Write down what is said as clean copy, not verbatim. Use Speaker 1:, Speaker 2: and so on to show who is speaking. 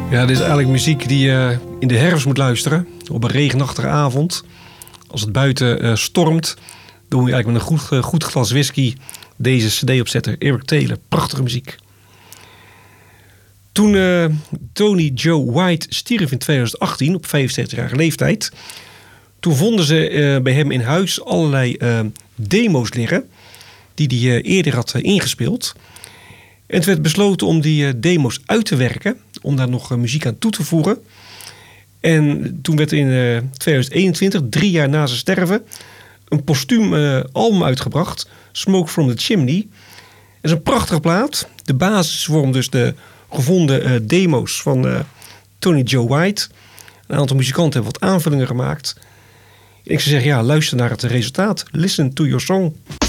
Speaker 1: Ja, dit is eigenlijk muziek die je in de herfst moet luisteren. Op een regenachtige avond. Als het buiten stormt, dan moet je eigenlijk met een goed glas whisky deze cd opzetten. Eric Taylor, prachtige muziek. Toen Tony Joe White stierf in 2018 op 75-jarige leeftijd, toen vonden ze bij hem in huis allerlei demo's liggen die hij eerder had ingespeeld. En het werd besloten om die demo's uit te werken, om daar nog muziek aan toe te voegen. En toen werd in 2021, 3 jaar na zijn sterven, een postuum album uitgebracht, Smoke from the Chimney. Het is een prachtige plaat. De basis vormt dus de gevonden demo's van Tony Joe White. Een aantal muzikanten hebben wat aanvullingen gemaakt. En ik zou zeggen, ja, luister naar het resultaat. Listen to your song.